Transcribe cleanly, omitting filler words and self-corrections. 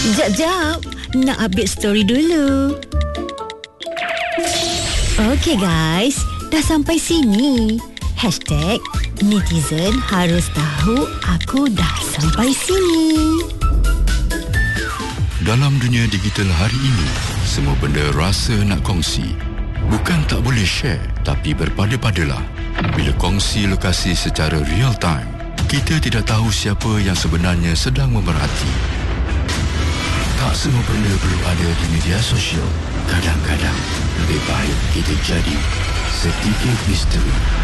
Jap, nak update story dulu. Okey guys, dah sampai sini. #netizen harus tahu aku dah sampai sini. Dalam dunia digital hari ini, semua benda rasa nak kongsi. Bukan tak boleh share, tapi berpada-padalah. Bila kongsi lokasi secara real time, kita tidak tahu siapa yang sebenarnya sedang memerhati. Tak semua benda perlu ada di media sosial. Kadang-kadang lebih baik kita jadi sedikit misteri.